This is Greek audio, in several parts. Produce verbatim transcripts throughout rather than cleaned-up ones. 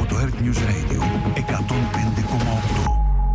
από το Earth News Radio εκατόν πέντε κόμμα οκτώ.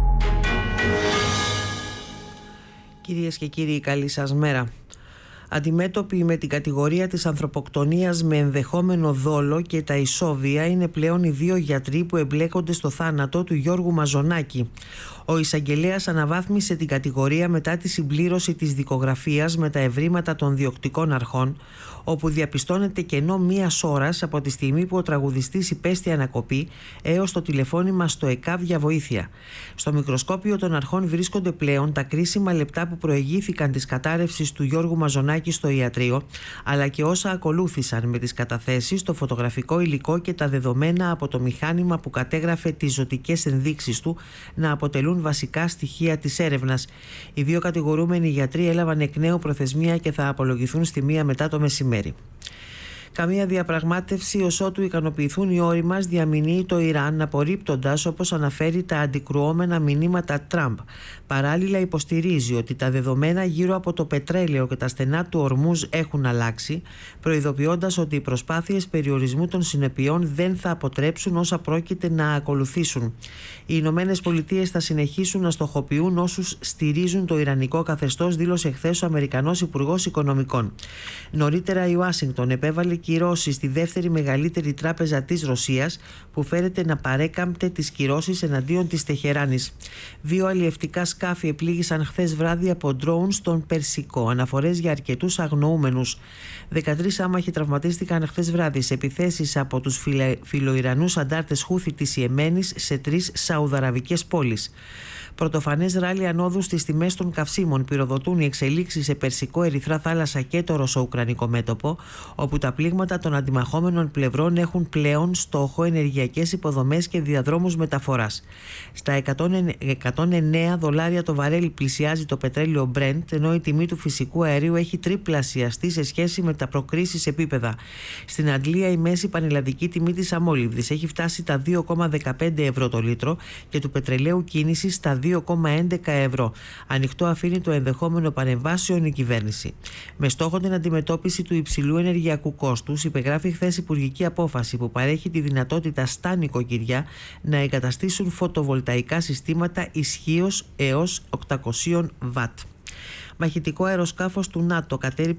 Κυρίες και κύριοι, καλή σας μέρα. Αντιμέτωποι με την κατηγορία της ανθρωποκτονίας με ενδεχόμενο δόλο και τα ισόβια είναι πλέον οι δύο γιατροί που εμπλέκονται στο θάνατο του Γιώργου Μαζονάκη. Ο εισαγγελέας αναβάθμισε την κατηγορία μετά τη συμπλήρωση της δικογραφίας με τα ευρήματα των διοκτικών αρχών, όπου διαπιστώνεται κενό μίας ώρας από τη στιγμή που ο τραγουδιστής υπέστη ανακοπή έως το τηλεφώνημα στο ΕΚΑΒ για βοήθεια. Στο μικροσκόπιο των αρχών βρίσκονται πλέον τα κρίσιμα λεπτά που προηγήθηκαν της κατάρρευσης του Γιώργου Μαζονάκη στο ιατρείο, αλλά και όσα ακολούθησαν με τις καταθέσεις, το φωτογραφικό υλικό και τα δεδομένα από το μηχάνημα που κατέγραφε τις ζωτικές ενδείξεις του να αποτελούν βασικά στοιχεία της έρευνας. Οι δύο κατηγορούμενοι γιατροί έλαβαν εκ νέου προθεσμία και θα απολογηθούν στη μία μετά το μεσημέρι. Καμία διαπραγμάτευση ως ότου ικανοποιηθούν οι όροι μας, διαμηνύει το Ιράν, απορρίπτοντας, όπως αναφέρει, τα αντικρουόμενα μηνύματα Τραμπ. Παράλληλα υποστηρίζει ότι τα δεδομένα γύρω από το πετρέλαιο και τα στενά του Ορμούζ έχουν αλλάξει, προειδοποιώντας ότι οι προσπάθειες περιορισμού των συνεπειών δεν θα αποτρέψουν όσα πρόκειται να ακολουθήσουν. Οι Ηνωμένες Πολιτείες θα συνεχίσουν να στοχοποιούν όσους στηρίζουν το ιρανικό καθεστώς, δήλωσε χθες ο Αμερικανός Υπουργός Οικονομικών. Νωρίτερα η Ουάσιγκτον επέβαλε κυρώσεις στη δεύτερη μεγαλύτερη τράπεζα της Ρωσίας, που φέρεται να παρέκαμπτε τις κυρώσεις εναντίον της Τεχεράνης. Δύο αλλιευτικά σκάφη επλήγησαν χθες βράδυ από ντρόουν στον Περσικό, αναφορές για αρκετούς αγνοούμενους. δεκατρείς άμαχοι τραυματίστηκαν χθες βράδυ σε επιθέσεις από τους φιλοϊρανούς αντάρτες Χούθη της Ιεμένης σε τρεις σαουδαραβικές πόλεις. Πρωτοφανές ράλι ανόδου στις τιμές των καυσίμων πυροδοτούν οι εξελίξεις σε Περσικό, Ερυθρά Θάλασσα και το Ρωσο-Ουκρανικό μέτωπο, όπου τα πλήγματα των αντιμαχόμενων πλευρών έχουν πλέον στόχο ενεργειακές υποδομές και διαδρόμους μεταφοράς. Στα εκατόν εννέα δολάρια το βαρέλι πλησιάζει το πετρέλαιο Brent, ενώ η τιμή του φυσικού αερίου έχει τριπλασιαστεί σε σχέση με τα προκρίσεις επίπεδα. Στην Αγγλία η μέση πανελλαδική τιμή της αμόλυβδης έχει φτάσει τα δύο κόμμα δεκαπέντε ευρώ το λίτρο και του πετρελαίου κίνηση στα δύο κόμμα έντεκα ευρώ. Ανοιχτό αφήνει το ενδεχόμενο παρεμβάσεων η κυβέρνηση. Με στόχο την αντιμετώπιση του υψηλού ενεργειακού κόστους, υπεγράφει χθες υπουργική απόφαση που παρέχει τη δυνατότητα στα νοικοκυριά να εγκαταστήσουν φωτοβολταϊκά συστήματα ισχύως έως οκτακόσια βατ. Μαχητικό αεροσκάφος του ΝΑΤΟ κατέρριψε